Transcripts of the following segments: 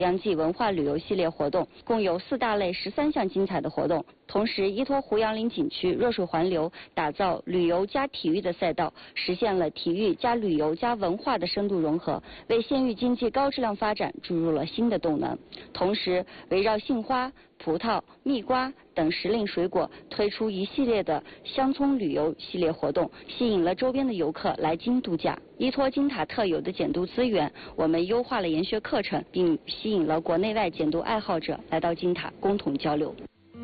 洋季文化旅游系列活动，共有4大类13项精彩的活动。同时，依托胡杨林景区弱水环流，打造旅游加体育的赛道，实现了体育加旅游加文化的深度融合，为县域经济高质量发展注入了新的动能。同时，围绕杏花、葡萄、蜜瓜等时令水果，推出一系列的乡村旅游系列活动，吸引了周边的游客来京度假。依托金塔特有的检读资源，我们优化了研学课程，并吸引了国内外检读爱好者来到金塔共同交流。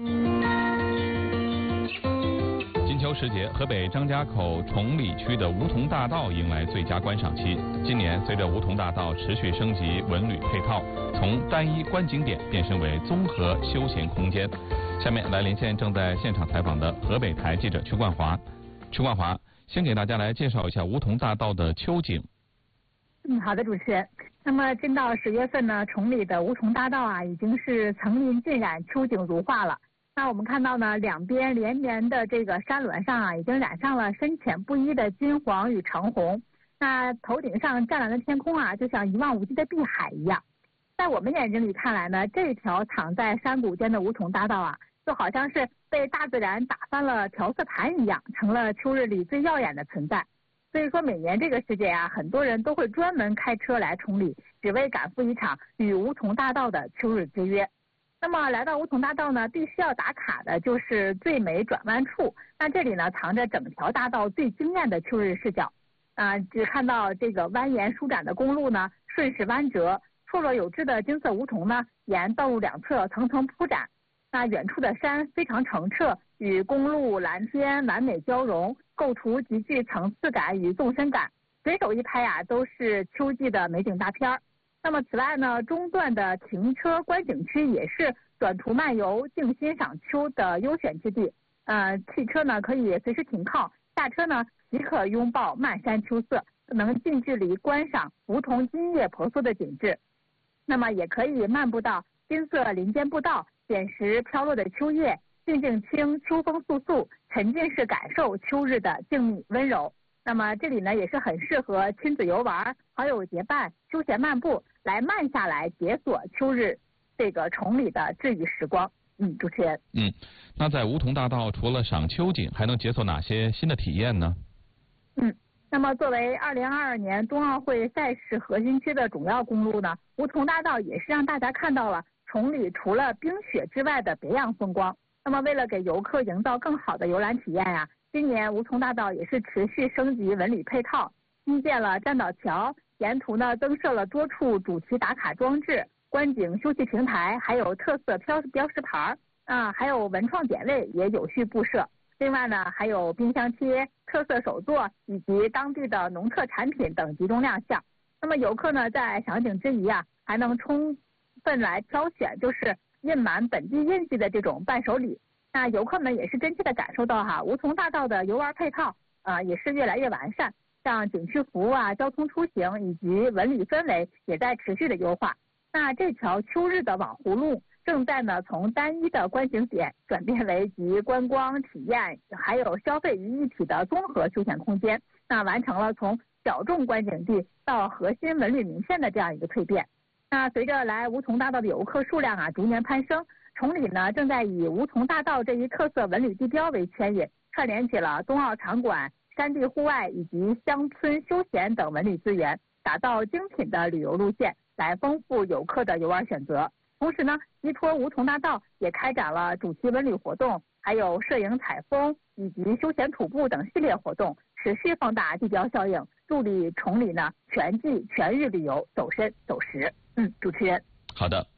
金秋时节，河北张家口崇礼区的梧桐大道迎来最佳观赏期。今年，随着梧桐大道持续升级文旅配套，从单一观景点变身为综合休闲空间。下面来连线正在现场采访的河北台记者曲冠华。曲冠华，先给大家来介绍一下梧桐大道的秋景。 好的，主持人。那么，真到10月份呢，崇礼的梧桐大道啊，已经是层林尽染，秋景如画了。那我们看到呢，两边连绵的这个山峦上啊，已经染上了深浅不一的金黄与橙红。那头顶上湛蓝的天空啊，就像一望无际的碧海一样。在我们眼睛里看来呢，这条藏在山谷间的梧桐大道啊，就好像是被大自然打翻了调色盘一样，成了秋日里最耀眼的存在。所以说，每年这个时节啊，很多人都会专门开车来崇礼，只为赶赴一场与梧桐大道的秋日之约。那么来到梧桐大道呢，必须要打卡的就是最美转弯处。那这里呢，藏着整条大道最惊艳的秋日视角。只看到这个蜿蜒舒展的公路呢，顺势弯折，错落有致的金色梧桐呢，沿道路两侧层层铺展。那远处的山非常澄澈，与公路蓝天完美交融，构图极具层次感与纵深感，随手一拍啊，都是秋季的美景大片儿。那么此外呢，中段的停车观景区也是短途漫游、静欣赏秋的优选之地。汽车呢可以随时停靠，下车呢即可拥抱漫山秋色，能近距离观赏梧桐金叶婆娑的景致。那么也可以漫步到金色林间步道，捡拾飘落的秋叶，静静听秋风簌簌，沉浸式感受秋日的静谧温柔。那么这里呢也是很适合亲子游玩、好友结伴、休闲漫步，来慢下来解锁秋日这个崇礼的治愈时光。主持人。 那在梧桐大道除了赏秋景，还能解锁哪些新的体验呢？ 那么作为2022年冬奥会赛事核心区的主要公路呢，梧桐大道也是让大家看到了崇礼除了冰雪之外的别样风光。那么为了给游客营造更好的游览体验啊，今年梧桐大道也是持续升级文旅配套，新建了栈道桥，沿途呢增设了多处主题打卡装置、观景休息平台，还有特色标识牌还有文创点位也有序布设。另外呢，还有冰箱贴、特色手作以及当地的农特产品等集中亮相。那么游客呢，在赏景之余啊，还能充分来挑选就是印满本地印记的这种伴手礼。那游客们也是真切的感受到梧桐大道的游玩配套也是越来越完善，像景区服务交通出行以及文旅氛围也在持续的优化。那这条秋日的网湖路正在呢从单一的观景点转变为集观光体验还有消费于一体的综合休闲空间，那完成了从小众观景地到核心文旅名片的这样一个蜕变。那随着来梧桐大道的游客数量逐年攀升，崇礼呢正在以梧桐大道这一特色文旅地标为牵引，串联起了冬奥场馆、山地户外以及乡村休闲等文旅资源，打造精品的旅游路线，来丰富游客的游玩选择。同时呢，依托梧桐大道也开展了主题文旅活动，还有摄影采风以及休闲徒步等系列活动，持续放大地标效应，助力崇礼呢全季全日旅游走深走实。主持人。 好的。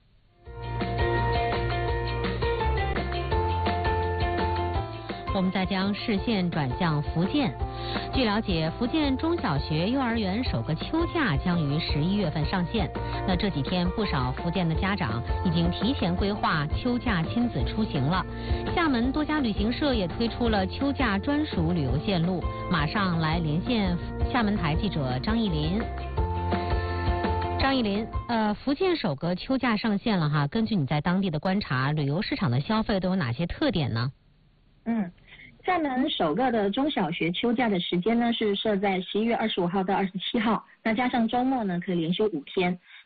我们再将视线转向福建。据了解，福建中小学、幼儿园首个秋假将于11月份上线。那这几天，不少福建的家长已经提前规划秋假亲子出行了。厦门多家旅行社也推出了秋假专属旅游线路。马上来连线厦门台记者张艺林。张艺林，福建首个秋假上线了哈。根据你在当地的观察，旅游市场的消费都有哪些特点呢？ 厦门首个的中小学秋假的时间呢是设在11月25号到27号，那加上周末呢可以连休5天，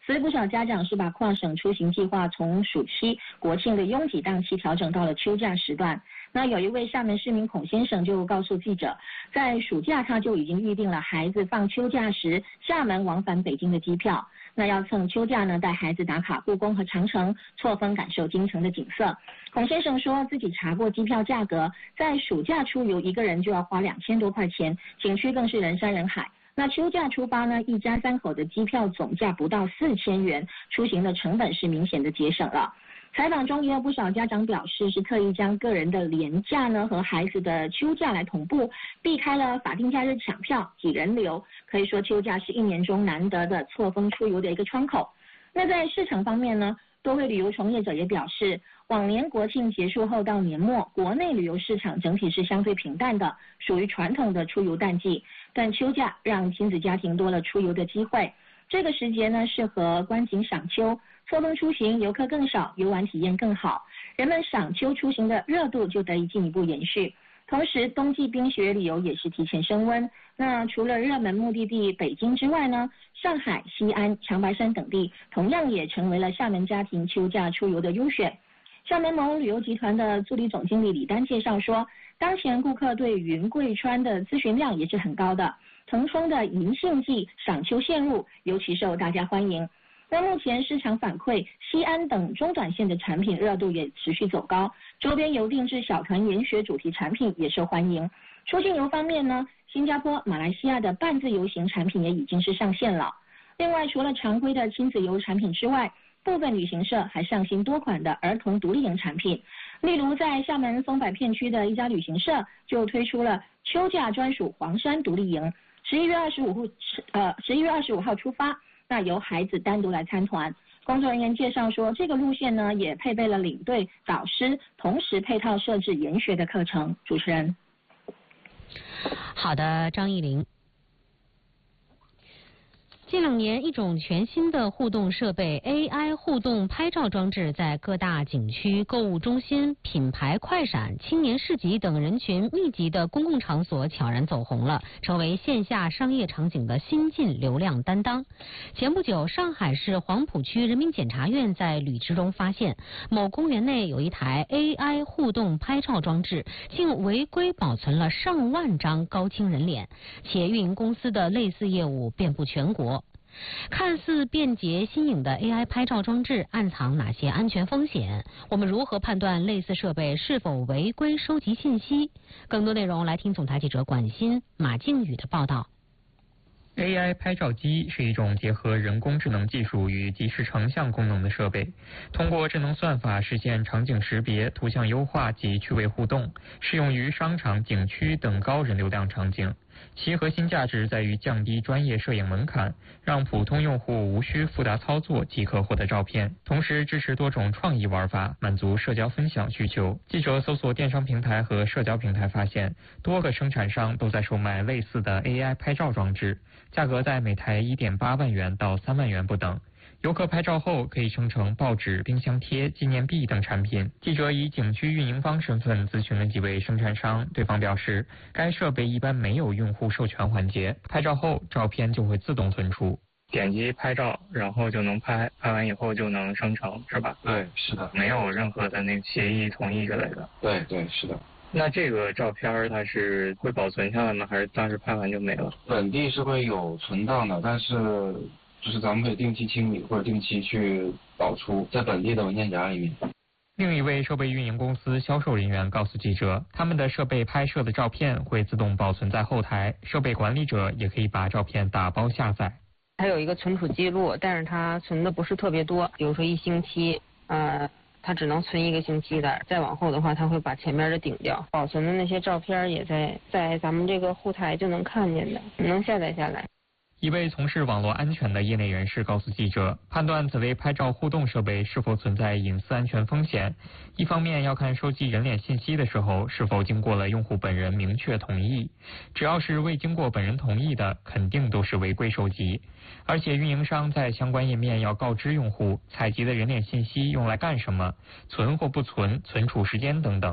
所以不少家长是把跨省出行计划从暑期、国庆的拥挤档期调整到了秋假时段。那有一位厦门市民孔先生就告诉记者，在暑假他就已经预定了孩子放秋假时厦门往返北京的机票。那要趁秋假呢，带孩子打卡故宫和长城，错峰感受京城的景色。孔先生说自己查过机票价格，在暑假出游一个人就要花2000多块钱，景区更是人山人海。那秋假出发呢，一家3口的机票总价不到4000元，出行的成本是明显的节省了。采访中也有不少家长表示，是特意将个人的连假呢和孩子的秋假来同步，避开了法定假日抢票、挤人流。可以说秋假是1年中难得的错峰出游的一个窗口。那在市场方面呢，多位旅游从业者也表示，往年国庆结束后到年末，国内旅游市场整体是相对平淡的，属于传统的出游淡季。但秋假让亲子家庭多了出游的机会，这个时节呢适合观景赏秋，错峰出行游客更少，游玩体验更好，人们赏秋出行的热度就得以进一步延续。同时，冬季冰雪旅游也是提前升温。那除了热门目的地北京之外呢，上海、西安、长白山等地同样也成为了厦门家庭秋假出游的优选。厦门某旅游集团的助理总经理李丹介绍说，当前顾客对云贵川的咨询量也是很高的，腾冲的银杏季赏秋线路尤其受大家欢迎。那目前市场反馈，西安等中短线的产品热度也持续走高，周边游定制小团研学主题产品也受欢迎。出境游方面呢，新加坡、马来西亚的半自由行产品也已经是上线了。另外，除了常规的亲子游产品之外，部分旅行社还上新多款的儿童独立营产品。例如，在厦门松柏片区的一家旅行社就推出了秋假专属黄山独立营，11月25号出发。那由孩子单独来参团。工作人员介绍说，这个路线呢也配备了领队、导师，同时配套设置研学的课程。主持人。 好的，张艺玲。近2年，一种全新的互动设备 AI 互动拍照装置在各大景区、购物中心、品牌快闪、青年市集等人群密集的公共场所悄然走红了，成为线下商业场景的新晋流量担当。前不久，上海市黄浦区人民检察院在履职中发现，某公园内有一台 AI 互动拍照装置，竟违规保存了上万张高清人脸，且运营公司的类似业务遍布全国。看似便捷新颖的 AI 拍照装置暗藏哪些安全风险？我们如何判断类似设备是否违规收集信息？更多内容来听总台记者管欣、马靖宇的报道。 AI 拍照机是一种结合人工智能技术与即时成像功能的设备，通过智能算法实现场景识别、图像优化及趣味互动，适用于商场、景区等高人流量场景。其核心价值在于降低专业摄影门槛，让普通用户无需复杂操作即可获得照片，同时支持多种创意玩法，满足社交分享需求。记者搜索电商平台和社交平台发现，多个生产商都在售卖类似的 AI 拍照装置，价格在每台1.8万元到3万元不等。游客拍照后可以生成报纸、冰箱贴、纪念币等产品。记者以景区运营方身份咨询了几位生产商，对方表示，该设备一般没有用户授权环节，拍照后照片就会自动存储。 点击拍照，然后就能拍，拍完以后就能生成，是吧？ 对，是的， 没有任何的那个协议、同意之类的。 对，是的。 那这个照片它是会保存下来吗？还是当时拍完就没了？ 本地是会有存档的，但是就是咱们可以定期清理或者定期去导出，在本地的文件夹里面。 另一位设备运营公司销售人员告诉记者，他们的设备拍摄的照片会自动保存在后台，设备管理者也可以把照片打包下载。 它有一个存储记录，但是它存的不是特别多，比如说1星期，它只能存1个星期的，再往后的话，它会把前面的顶掉。保存的那些照片也在咱们这个后台就能看见的，能下载下来。 一位从事网络安全的业内人士告诉记者，判断此类拍照互动设备是否存在隐私安全风险，一方面要看收集人脸信息的时候是否经过了用户本人明确同意，只要是未经过本人同意的，肯定都是违规收集。而且运营商在相关页面要告知用户采集的人脸信息用来干什么，存或不存、存储时间等等。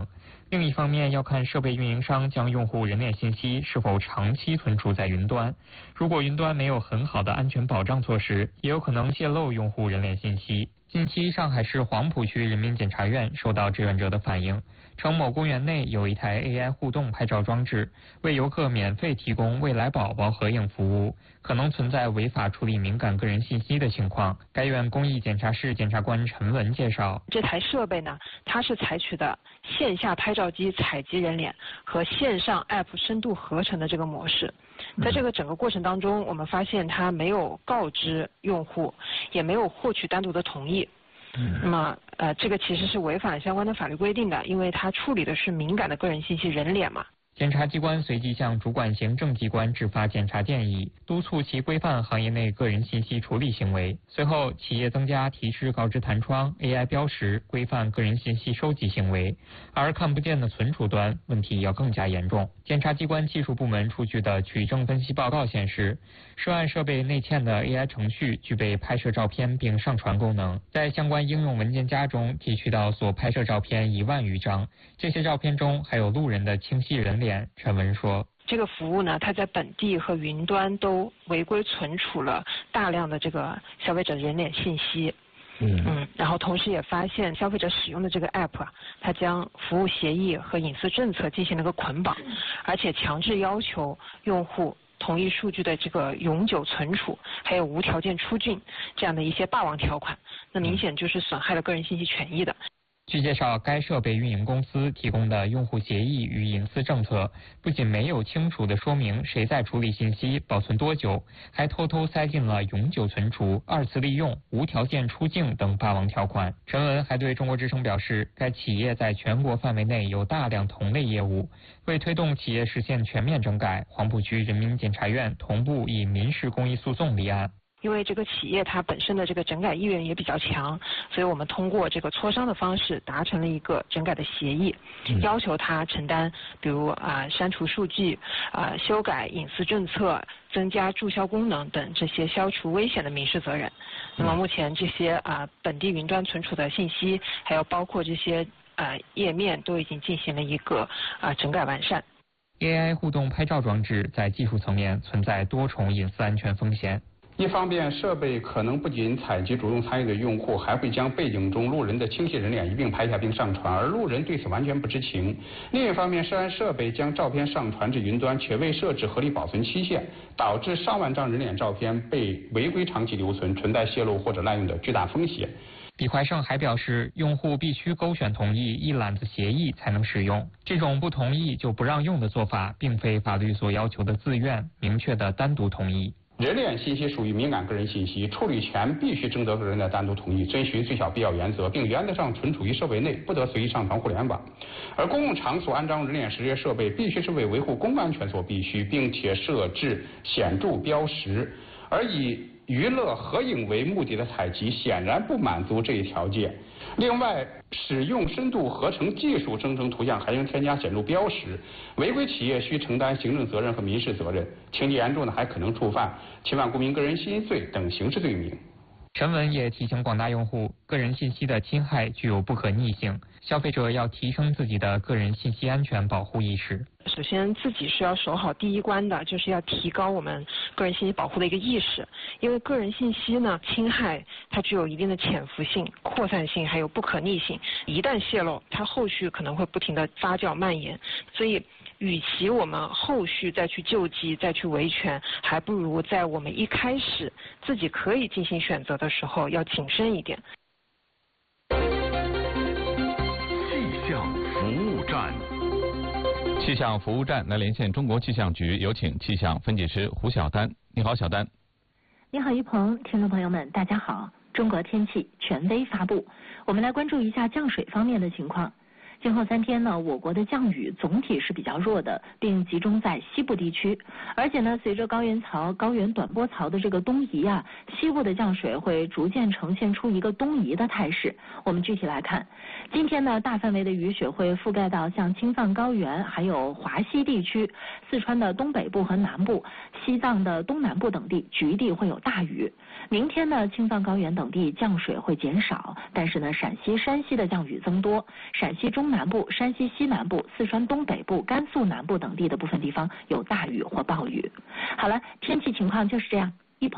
另一方面，要看设备运营商将用户人脸信息是否长期存储在云端。如果云端没有很好的安全保障措施，也有可能泄露用户人脸信息。近期，上海市黄浦区人民检察院收到志愿者的反映，称某公园内有一台 AI 互动拍照装置，为游客免费提供未来宝宝合影服务，可能存在违法处理敏感个人信息的情况。该院公益检察室检察官陈文介绍， 这台设备呢，它是采取的线下拍照机采集人脸和线上 App 深度合成的这个模式。在这个整个过程当中，我们发现它没有告知用户，也没有获取单独的同意。那么这个其实是违反相关的法律规定的，因为它处理的是敏感的个人信息人脸嘛。 检察机关随即向主管行政机关制发检察建议，督促其规范行业内个人信息处理行为。随后，企业增加提示告知弹窗、AI 标识，规范个人信息收集行为。而看不见的存储端问题要更加严重。检察机关技术部门出具的取证分析报告显示，涉案设备内嵌的 AI 程序具备拍摄照片并上传功能，在相关应用文件夹中提取到所拍摄照片1万余张，这些照片中还有路人的清晰人脸。陈文说， 这个服务呢，它在本地和云端都违规存储了大量的这个消费者人脸信息。然后同时也发现消费者使用的这个 app 啊，它将服务协议和隐私政策进行了个捆绑，而且强制要求用户同意数据的这个永久存储，还有无条件出境这样的一些霸王条款，那明显就是损害了个人信息权益的。 据介绍，该设备运营公司提供的用户协议与隐私政策不仅没有清楚地说明谁在处理信息、保存多久，还偷偷塞进了永久存储、2次利用、无条件出境等霸王条款。陈文还对中国之声表示，该企业在全国范围内有大量同类业务，为推动企业实现全面整改，黄浦区人民检察院同步以民事公益诉讼立案。 因为这个企业它本身的这个整改意愿也比较强，所以我们通过这个磋商的方式达成了一个整改的协议，要求他承担比如删除数据、修改隐私政策、增加注销功能等这些消除危险的民事责任。那么目前这些本地云端存储的信息，还有包括这些页面都已经进行了一个整改完善。 AI 互动拍照装置在技术层面存在多重隐私安全风险。 一方面，设备可能不仅采集主动参与的用户，还会将背景中路人的清晰人脸一并拍下并上传，而路人对此完全不知情。另一方面，涉案设备将照片上传至云端，却未设置合理保存期限，导致上万张人脸照片被违规长期留存，存在泄露或者滥用的巨大风险。 李怀胜还表示，用户必须勾选同意一揽子协议才能使用，这种不同意就不让用的做法，并非法律所要求的自愿、明确的单独同意。 人脸信息属于敏感个人信息，处理权必须征得个人的单独同意，遵循最小必要原则，并原则上存储于设备内，不得随意上传互联网。而公共场所安装人脸识别设备必须是为维护公共安全所必须，并且设置显著标识，而以娱乐合影为目的的采集显然不满足这一条件。另外，使用深度合成技术生成图像还应添加显著标识，违规企业需承担行政责任和民事责任，情节严重的还可能触犯侵犯公民个人信息罪等刑事罪名。 陈文也提醒广大用户，个人信息的侵害具有不可逆性，消费者要提升自己的个人信息安全保护意识。 首先自己是要守好第一关的，就是要提高我们个人信息保护的一个意识。因为个人信息呢，侵害它具有一定的潜伏性、扩散性，还有不可逆性。一旦泄露，它后续可能会不停的发酵蔓延。所以，与其我们后续再去救济、再去维权，还不如在我们一开始自己可以进行选择的时候要谨慎一点。 气象服务站。气象服务站来连线中国气象局，有请气象分解师胡晓丹。你好，小丹。 你好，于鹏，听众朋友们，大家好。中国天气权威发布，我们来关注一下降水方面的情况。今后3天呢，我国的降雨总体是比较弱的，并集中在西部地区。而且呢，随着高原槽、高原短波槽的这个东移啊，西部的降水会逐渐呈现出一个东移的态势。我们具体来看，今天呢，大范围的雨雪会覆盖到像青藏高原、还有华西地区、四川的东北部和南部、西藏的东南部等地，局地会有大雨。明天呢，青藏高原等地降水会减少，但是呢，陕西、山西的降雨增多，陕西中东南部、山西西南部、四川东北部、甘肃南部等地的部分地方有大雨或暴雨。好了，天气情况就是这样。